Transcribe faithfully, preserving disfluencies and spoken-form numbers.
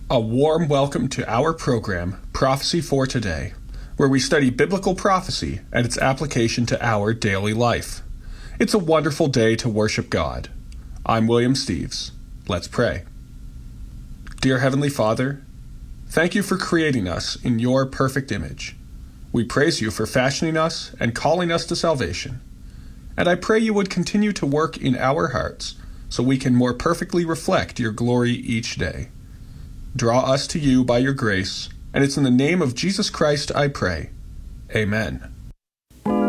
A warm welcome to our program, Prophecy for Today, where we study biblical prophecy and its application to our daily life. It's a wonderful day to worship God. I'm William Steves. Let's pray. Dear Heavenly Father, thank you for creating us in your perfect image. We praise you for fashioning us and calling us to salvation. And I pray you would continue to work in our hearts so we can more perfectly reflect your glory each day. Draw us to you by your grace, and it's in the name of Jesus Christ I pray. Amen.